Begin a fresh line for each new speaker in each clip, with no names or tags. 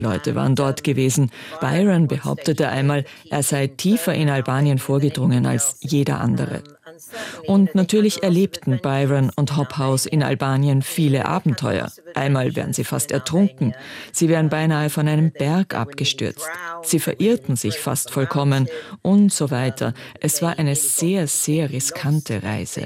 Leute waren dort gewesen. Byron behauptete einmal, er sei tiefer in Albanien vorgedrungen als jeder andere. Und natürlich erlebten Byron und Hobhouse in Albanien viele Abenteuer. Einmal wären sie fast ertrunken. Sie wären beinahe von einem Berg abgestürzt. Sie verirrten sich fast vollkommen und so weiter. Es war eine sehr, sehr riskante Reise.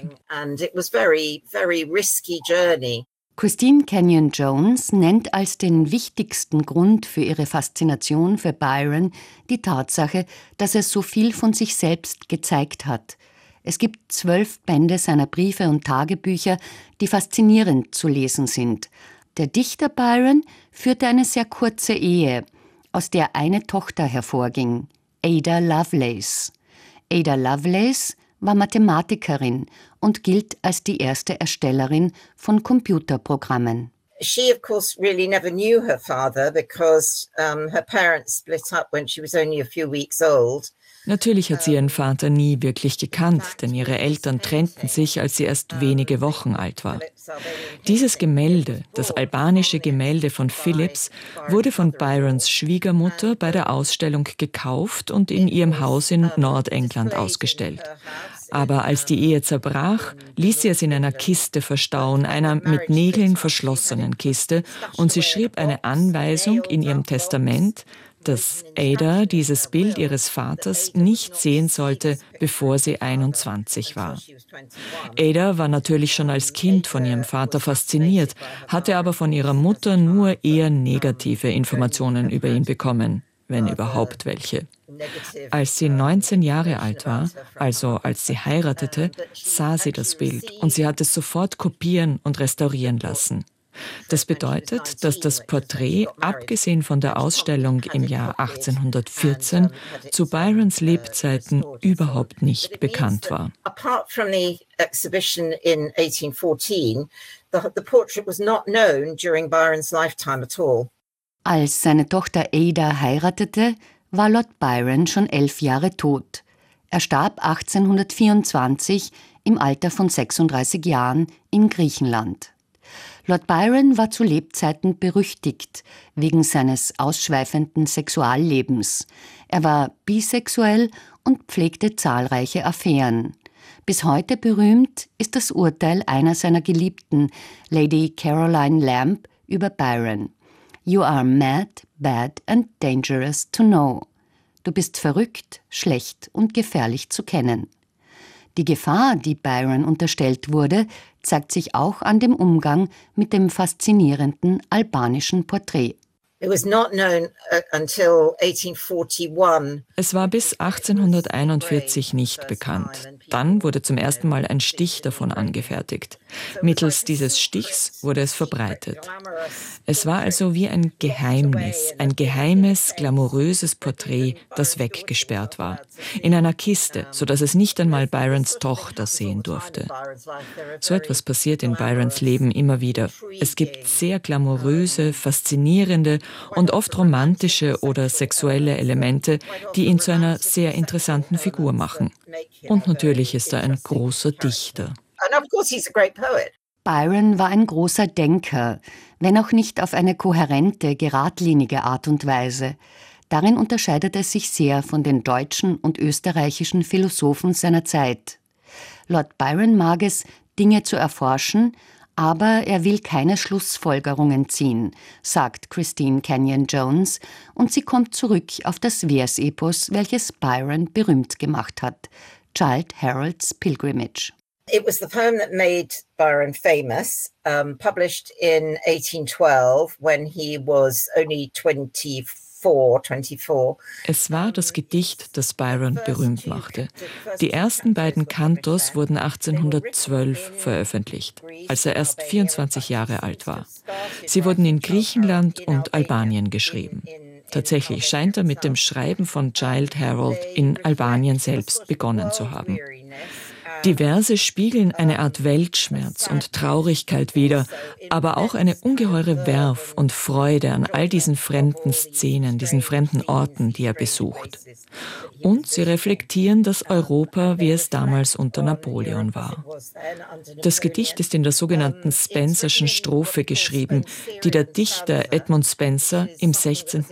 Christine Kenyon Jones nennt als den wichtigsten Grund für ihre Faszination für Byron die Tatsache, dass er so viel von sich selbst gezeigt hat. Es gibt 12 Bände seiner Briefe und Tagebücher, die faszinierend zu lesen sind. Der Dichter Byron führte eine sehr kurze Ehe, aus der eine Tochter hervorging, Ada Lovelace. Ada Lovelace war Mathematikerin und gilt als die erste Erstellerin von Computerprogrammen.
She, of course, really never knew her father because her parents split up when she was only a few weeks old.
Natürlich hat sie ihren Vater nie wirklich gekannt, denn ihre Eltern trennten sich, als sie erst wenige Wochen alt war. Dieses Gemälde, das albanische Gemälde von Phillips, wurde von Byrons Schwiegermutter bei der Ausstellung gekauft und in ihrem Haus in Nordengland ausgestellt. Aber als die Ehe zerbrach, ließ sie es in einer Kiste verstauen, einer mit Nägeln verschlossenen Kiste, und sie schrieb eine Anweisung in ihrem Testament, dass Ada dieses Bild ihres Vaters nicht sehen sollte, bevor sie 21 war. Ada war natürlich schon als Kind von ihrem Vater fasziniert, hatte aber von ihrer Mutter nur eher negative Informationen über ihn bekommen, wenn überhaupt welche. Als sie 19 Jahre alt war, also als sie heiratete, sah sie das Bild und sie hat es sofort kopieren und restaurieren lassen. Das bedeutet, dass das Porträt, abgesehen von der Ausstellung im Jahr 1814, zu Byrons Lebzeiten überhaupt nicht bekannt war.
Apart from the exhibition in 1814, the portrait was not known during Byron's lifetime at all.
Als seine Tochter Ada heiratete, war Lord Byron schon 11 Jahre tot. Er starb 1824 im Alter von 36 Jahren in Griechenland. Lord Byron war zu Lebzeiten berüchtigt wegen seines ausschweifenden Sexuallebens. Er war bisexuell und pflegte zahlreiche Affären. Bis heute berühmt ist das Urteil einer seiner Geliebten, Lady Caroline Lamb, über Byron. You are mad, bad and dangerous to know. Du bist verrückt, schlecht und gefährlich zu kennen. Die Gefahr, die Byron unterstellt wurde, zeigt sich auch an dem Umgang mit dem faszinierenden albanischen Porträt.
Es
war bis 1841 nicht bekannt. Dann wurde zum ersten Mal ein Stich davon angefertigt. Mittels dieses Stichs wurde es verbreitet. Es war also wie ein Geheimnis, ein geheimes, glamouröses Porträt, das weggesperrt war. In einer Kiste, sodass es nicht einmal Byrons Tochter sehen durfte. So etwas passiert in Byrons Leben immer wieder. Es gibt sehr glamouröse, faszinierende und oft romantische oder sexuelle Elemente, die ihn zu einer sehr interessanten Figur machen. Und natürlich ist er ein großer Dichter.
Byron war ein großer Denker, wenn auch nicht auf eine kohärente, geradlinige Art und Weise. Darin unterscheidet er sich sehr von den deutschen und österreichischen Philosophen seiner Zeit. Lord Byron mag es, Dinge zu erforschen, aber er will keine Schlussfolgerungen ziehen, sagt Christine Kenyon Jones, und sie kommt zurück auf das Versepos, welches Byron berühmt gemacht hat, Childe Harold's Pilgrimage.
It was the poem that made Byron famous, published in 1812 when he was only 24.
Es war das Gedicht, das Byron berühmt machte. Die ersten beiden Kantos wurden 1812 veröffentlicht, als er erst 24 Jahre alt war. Sie wurden in Griechenland und Albanien geschrieben. Tatsächlich scheint er mit dem Schreiben von Childe Harold in Albanien selbst begonnen zu haben. Die Verse spiegeln eine Art Weltschmerz und Traurigkeit wider, aber auch eine ungeheure Werf und Freude an all diesen fremden Szenen, diesen fremden Orten, die er besucht. Und sie reflektieren das Europa, wie es damals unter Napoleon war. Das Gedicht ist in der sogenannten Spencerschen Strophe geschrieben, die der Dichter Edmund Spencer im 16.